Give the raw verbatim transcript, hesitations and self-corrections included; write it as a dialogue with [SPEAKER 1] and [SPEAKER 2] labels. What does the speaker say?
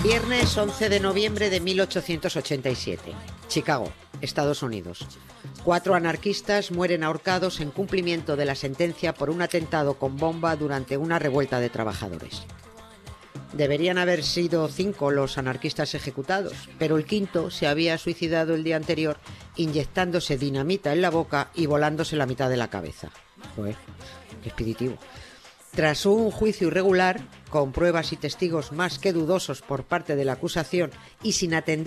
[SPEAKER 1] Viernes once de noviembre de mil ochocientos ochenta y siete. Chicago, Estados Unidos. Cuatro anarquistas mueren ahorcados en cumplimiento de la sentencia por un atentado con bomba durante una revuelta de trabajadores. Deberían haber sido cinco los anarquistas ejecutados, pero el quinto se había suicidado el día anterior inyectándose dinamita en la boca y volándose la mitad de la cabeza. Joder, qué expeditivo. Tras un juicio irregular, con pruebas y testigos más que dudosos por parte de la acusación y sin atender